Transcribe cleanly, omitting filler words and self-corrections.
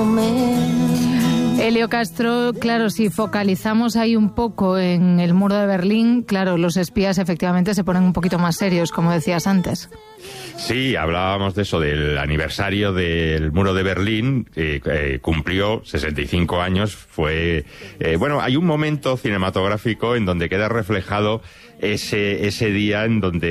Elio Castro, claro, si focalizamos ahí un poco en el muro de Berlín, claro, los espías efectivamente se ponen un poquito más serios, como decías antes. Sí, hablábamos de eso, del aniversario del muro de Berlín, cumplió 65 años, fue... bueno, hay un momento cinematográfico en donde queda reflejado ese día en donde